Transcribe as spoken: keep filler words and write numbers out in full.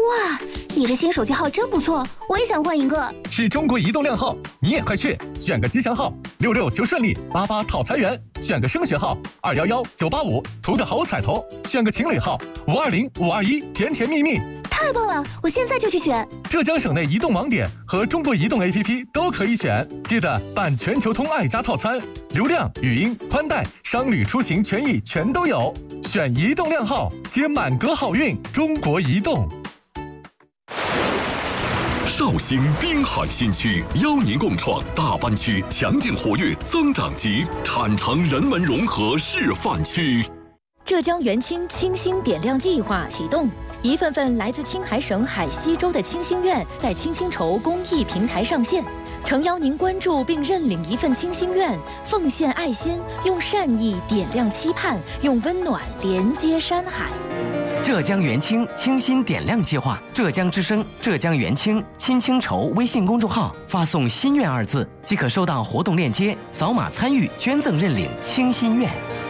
哇，你这新手机号真不错，我也想换一个。 是中国移动靓号，你也快去选个吉祥号，六六求顺利，八八讨财源；选个升学号，二幺幺九八五，图个好彩头；选个情侣号，五二零五二一，甜甜蜜蜜。 太棒了，我现在就去选。 浙江省内移动网点和中国移动 A P P 都可以选，记得办全球通爱家套餐，流量、语音、宽带、商旅出行权益全都有。选移动靓号，接满格好运。中国移动。 绍兴滨海新区邀您共创大湾区强劲活跃增长极产城人文融合示范区。 浙江元清清新点亮计划启动，一份份来自青海省海西州的清心愿在青青筹公益平台上线，诚邀您关注并认领一份清心愿，奉献爱心，用善意点亮期盼，用温暖连接山海。 浙江元清清新点亮计划，浙江之声、浙江元清青青筹微信公众号发送“心愿”二字，即可收到活动链接，扫码参与捐赠认领清心愿。